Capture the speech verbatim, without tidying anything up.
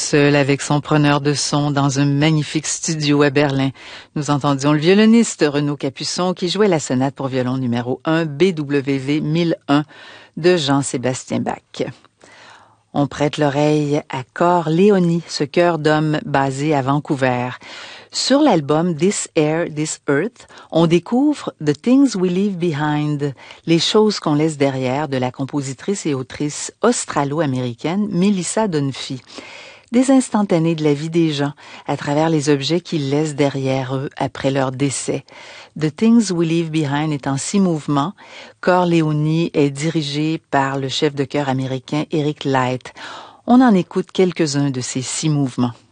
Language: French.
seul avec son preneur de son dans un magnifique studio à Berlin. Nous entendions le violoniste Renaud Capuçon qui jouait la sonate pour violon numéro un B W V mille un de Jean-Sébastien Bach. On prête l'oreille à Cor Léonie, ce chœur d'homme basé à Vancouver. Sur l'album This Air, This Earth, on découvre The Things We Leave Behind, les choses qu'on laisse derrière, de la compositrice et autrice australo-américaine Melissa Dunphy. Des instantanés de la vie des gens à travers les objets qu'ils laissent derrière eux après leur décès. The Things We Leave Behind est en six mouvements. Cor Léonie est dirigé par le chef de chœur américain Eric Light. On en écoute quelques-uns de ces six mouvements.